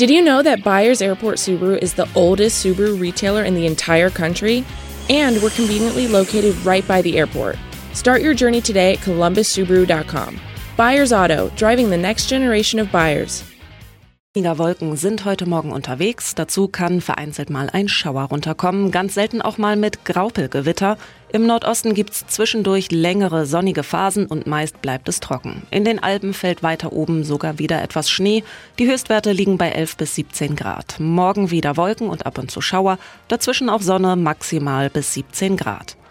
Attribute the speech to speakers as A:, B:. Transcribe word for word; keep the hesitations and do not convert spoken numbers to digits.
A: Did you know that Byers Airport Subaru is the oldest Subaru retailer in the entire country? And we're conveniently located right by the airport. Start your journey today at columbus subaru dot com. Byers Auto, driving the next generation of buyers.
B: Weniger Wolken sind heute Morgen unterwegs. Dazu kann vereinzelt mal ein Schauer runterkommen, ganz selten auch mal mit Graupelgewitter. Im Nordosten gibt's zwischendurch längere sonnige Phasen und meist bleibt es trocken. In den Alpen fällt weiter oben sogar wieder etwas Schnee. Die Höchstwerte liegen bei elf bis siebzehn Grad. Morgen wieder Wolken und ab und zu Schauer, dazwischen auch Sonne, maximal bis siebzehn Grad.